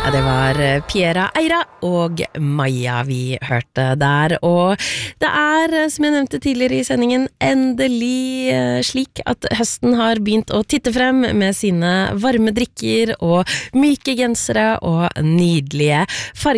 Ja, det var Piera Eira og Maja vi hørte der, og det som jeg nevnte tidligere i sendingen, endelig slik at høsten har begynt å titte frem med sine varme drikker og myke gensere og nydelige farger.